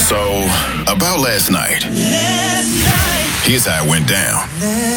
So, about last night. Here's how it went down.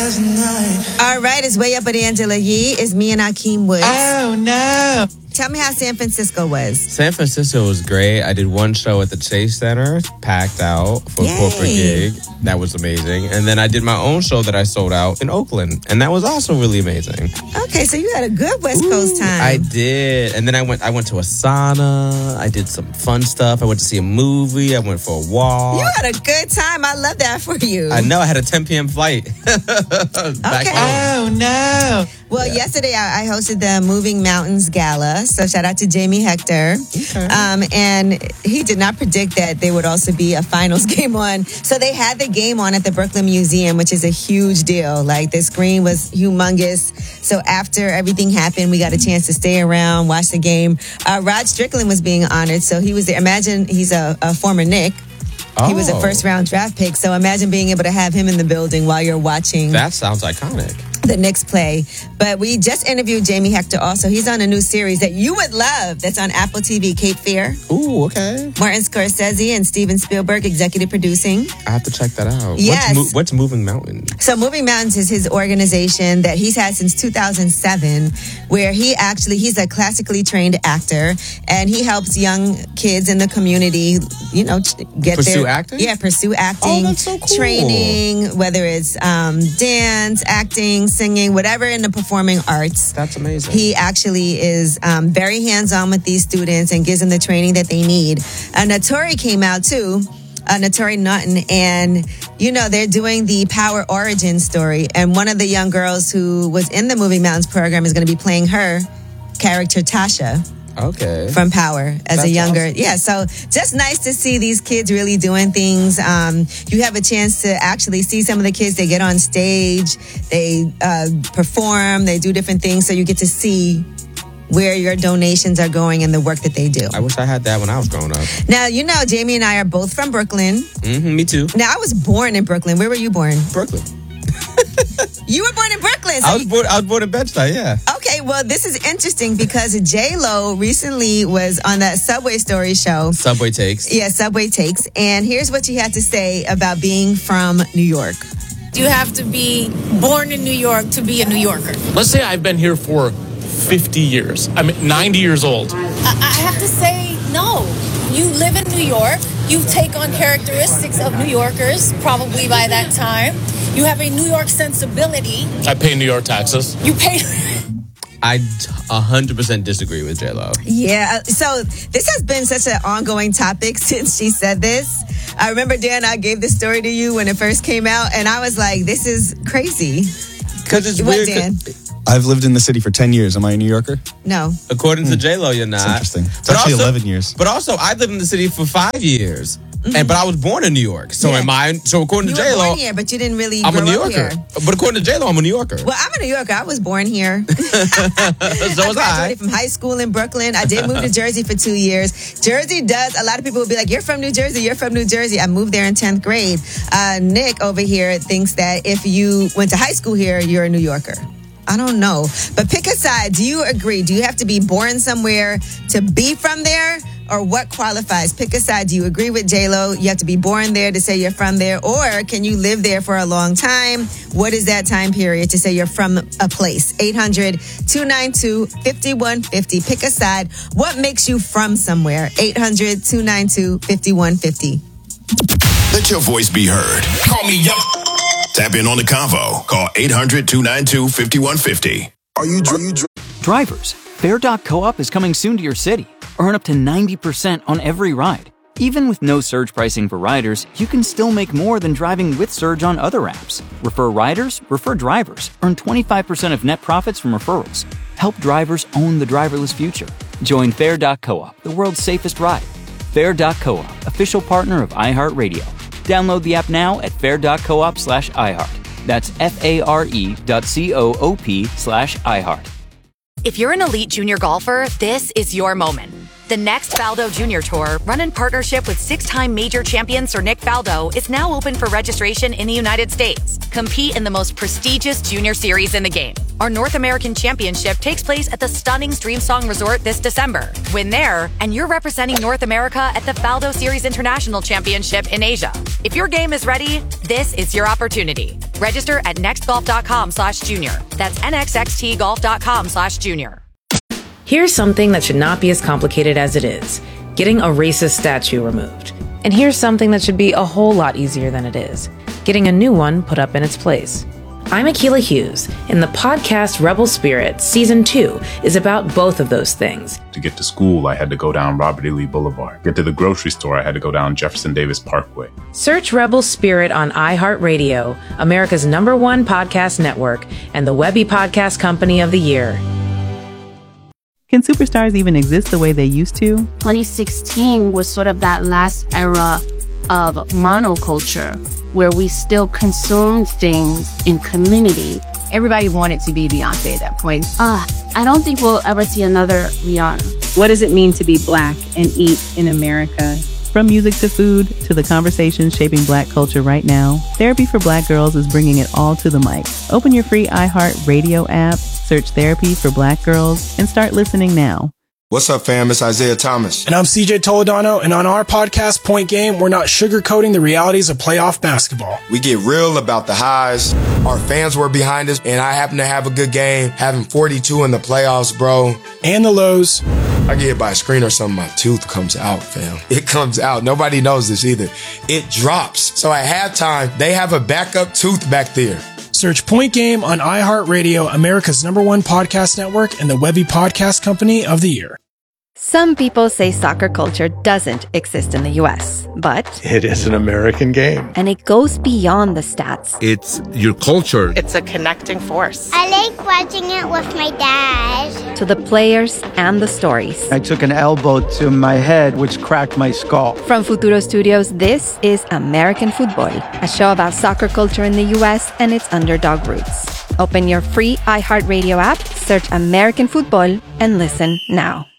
All right, it's Way Up with Angela Yee. It's me and Akeem Woods. Oh, no. Tell me how San Francisco was. San Francisco was great. I did one show at the Chase Center, packed out for a corporate gig. That was amazing. And then I did my own show that I sold out in Oakland, and that was also really amazing. Okay, so you had a good West Coast time. I did. And then I went to a sauna. I did some fun stuff. I went to see a movie. I went for a walk. You had a good time. I love that for you. I know. I had a 10 p.m. flight. Back home. Oh, no. Well, yesterday I hosted the Moving Mountains Gala. So shout out to Jamie Hector. Okay. And he did not predict that there would also be a finals game on. So they had the game on at the Brooklyn Museum, which is a huge deal. Like, the screen was humongous. So after everything happened, we got a chance to stay around, watch the game. Rod Strickland was being honored. So he was there. Imagine he's a former Knick. He was a first-round draft pick. So imagine being able to have him in the building while you're watching. That sounds iconic. The Knicks play. But we just interviewed Jamie Hector also. He's on a new series that you would love that's on Apple TV, Cape Fear. Ooh, okay. Martin Scorsese and Steven Spielberg executive producing. I have to check that out. Yes. What's Moving Mountains? So Moving Mountains is his organization that he's had since 2007, where he's a classically trained actor, and he helps young kids in the community, Pursue acting? Yeah, pursue acting. Oh, that's so cool. Training, whether it's dance, acting, singing, whatever in the performing arts. That's amazing. He actually is very hands-on with these students and gives them the training that they need. Naturi came out too. Naturi Naughton, and they're doing the Power origin story, and one of the young girls who was in the Moving Mountains program is going to be playing her character, Tasha. Okay. From Power as a younger. Awesome. Yeah, so just nice to see these kids really doing things. You have a chance to actually see some of the kids. They get on stage, they perform, they do different things, so you get to see where your donations are going and the work that they do. I wish I had that when I was growing up. Now, Jamie and I are both from Brooklyn. Mm-hmm, me too. Now, I was born in Brooklyn. Where were you born? Brooklyn. You were born in Brooklyn. So I was born in Bed-Stuy, yeah. Okay, well, this is interesting because J-Lo recently was on that Subway Story show. Subway Takes. Yeah, Subway Takes. And here's what she had to say about being from New York. You have to be born in New York to be a New Yorker. Let's say I've been here for 50 years. I'm 90 years old. I have to say, no. You live in New York. You take on characteristics of New Yorkers, probably by that time. You have a New York sensibility. I pay New York taxes. You pay... I 100% disagree with J-Lo. Yeah, so this has been such an ongoing topic since she said this. I remember, Dan, I gave this story to you when it first came out, and I was like, this is crazy. Because it's What, weird. Dan? I've lived in the city for 10 years. Am I a New Yorker? No. According to J-Lo, you're not. That's interesting. It's actually 11 years. But also, I lived in the city for 5 years. But I was born in New York. So So according You to were J-Lo, born here, but you didn't really I'm a grow New up Yorker. here. But according to J-Lo, I'm a New Yorker. Well, I'm a New Yorker. I was born here. So was I. graduated from high school in Brooklyn. I did move to Jersey for 2 years. Jersey a lot of people will be like, you're from New Jersey, you're from New Jersey. I moved there in 10th grade. Nick over here thinks that if you went to high school here, you're a New Yorker. I don't know. But pick a side. Do you agree? Do you have to be born somewhere to be from there? Or what qualifies? Pick a side. Do you agree with J-Lo? You have to be born there to say you're from there? Or can you live there for a long time? What is that time period to say you're from a place? 800-292-5150. Pick a side. What makes you from somewhere? 800-292-5150. Let your voice be heard. Call me up. Tap in on the convo. Call 800-292-5150. Are you Drivers, Fair.coop is coming soon to your city. Earn up to 90% on every ride. Even with no surge pricing for riders, you can still make more than driving with surge on other apps. Refer riders, refer drivers. Earn 25% of net profits from referrals. Help drivers own the driverless future. Join Fair.coop, the world's safest ride. Fair.coop, official partner of iHeartRadio. Download the app now at fair.coop/iHeart. That's FARE.coop/iHeart. If you're an elite junior golfer, this is your moment. The next Faldo Junior Tour, run in partnership with 6-time major champion Sir Nick Faldo, is now open for registration in the United States. Compete in the most prestigious junior series in the game. Our North American Championship takes place at the stunning Streamsong Resort this December. Win there, and you're representing North America at the Faldo Series International Championship in Asia. If your game is ready, this is your opportunity. Register at nextgolf.com/junior. That's nxxtgolf.com/junior. Here's something that should not be as complicated as it is: getting a racist statue removed. And here's something that should be a whole lot easier than it is: getting a new one put up in its place. I'm Akilah Hughes, and the podcast Rebel Spirit Season 2 is about both of those things. To get to school, I had to go down Robert E. Lee Boulevard. Get to the grocery store, I had to go down Jefferson Davis Parkway. Search Rebel Spirit on iHeartRadio, America's #1 podcast network, and the Webby Podcast Company of the Year. Can superstars even exist the way they used to? 2016 was sort of that last era of monoculture where we still consumed things in community. Everybody wanted to be Beyonce at that point. I don't think we'll ever see another Rihanna. What does it mean to be Black and eat in America? From music to food to the conversations shaping Black culture right now, Therapy for Black Girls is bringing it all to the mic. Open your free iHeartRadio app, search Therapy for Black Girls, and start listening now. What's up, fam? It's Isaiah Thomas. And I'm CJ Toledano, and on our podcast, Point Game, we're not sugarcoating the realities of playoff basketball. We get real about the highs. Our fans were behind us, and I happen to have a good game, having 42 in the playoffs, bro. And the lows. I get hit by a screen or something, my tooth comes out, fam. It comes out. Nobody knows this either. It drops. So at halftime, they have a backup tooth back there. Search Point Game on iHeartRadio, America's #1 podcast network, and the Webby Podcast Company of the Year. Some people say soccer culture doesn't exist in the U.S., but it is an American game. And it goes beyond the stats. It's your culture. It's a connecting force. I like watching it with my dad. To the players and the stories. I took an elbow to my head, which cracked my skull. From Futuro Studios, this is American Football, a show about soccer culture in the U.S. and its underdog roots. Open your free iHeartRadio app, search American Football, and listen now.